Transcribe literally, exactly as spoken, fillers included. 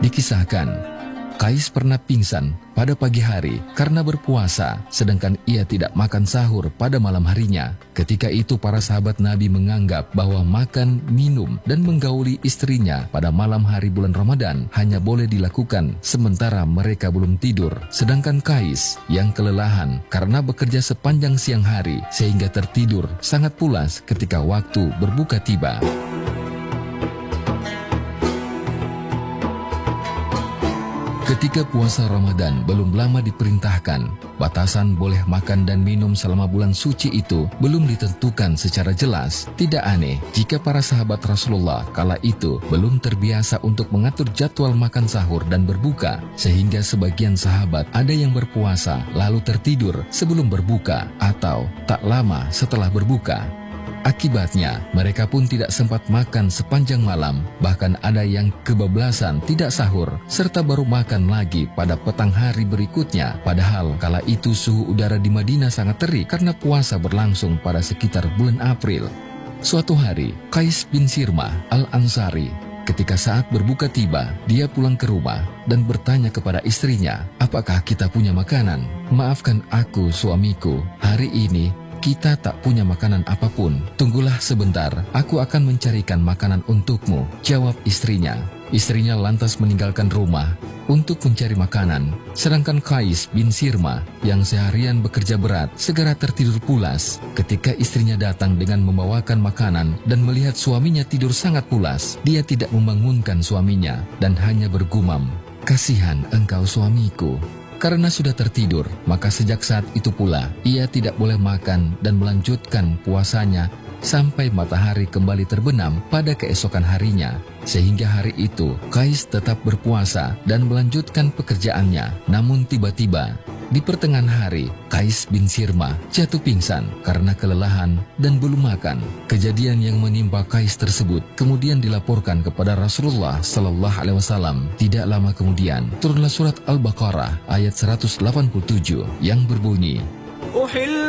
Dikisahkan, Qais pernah pingsan pada pagi hari karena berpuasa, sedangkan ia tidak makan sahur pada malam harinya. Ketika itu para sahabat Nabi menganggap bahwa makan, minum, dan menggauli istrinya pada malam hari bulan Ramadan hanya boleh dilakukan sementara mereka belum tidur. Sedangkan Qais yang kelelahan karena bekerja sepanjang siang hari sehingga tertidur sangat pulas ketika waktu berbuka tiba. Ketika puasa Ramadan belum lama diperintahkan, batasan boleh makan dan minum selama bulan suci itu belum ditentukan secara jelas. Tidak aneh jika para sahabat Rasulullah kala itu belum terbiasa untuk mengatur jadwal makan sahur dan berbuka, sehingga sebagian sahabat ada yang berpuasa lalu tertidur sebelum berbuka atau tak lama setelah berbuka. Akibatnya, mereka pun tidak sempat makan sepanjang malam, bahkan ada yang kebablasan tidak sahur, serta baru makan lagi pada petang hari berikutnya. Padahal kala itu suhu udara di Madinah sangat terik karena puasa berlangsung pada sekitar bulan April. Suatu hari, Qais bin Sirmah Al-Ansari, ketika saat berbuka tiba, dia pulang ke rumah dan bertanya kepada istrinya, "Apakah kita punya makanan?" "Maafkan aku, suamiku, hari ini kita tak punya makanan apapun. Tunggulah sebentar, aku akan mencarikan makanan untukmu," jawab istrinya. Istrinya lantas meninggalkan rumah untuk mencari makanan. Sedangkan Qais bin Sirmah yang seharian bekerja berat segera tertidur pulas. Ketika istrinya datang dengan membawakan makanan dan melihat suaminya tidur sangat pulas, dia tidak membangunkan suaminya dan hanya bergumam, "Kasihan engkau suamiku." Karena sudah tertidur, maka sejak saat itu pula ia tidak boleh makan dan melanjutkan puasanya sampai matahari kembali terbenam pada keesokan harinya. Sehingga hari itu Qais tetap berpuasa dan melanjutkan pekerjaannya. Namun tiba-tiba di pertengahan hari, Qais bin Sirmah jatuh pingsan karena kelelahan dan belum makan. Kejadian yang menimpa Qais tersebut kemudian dilaporkan kepada Rasulullah Sallallahu Alaihi Wasallam. Tidak lama kemudian turunlah surat Al-Baqarah ayat seratus delapan puluh tujuh yang berbunyi,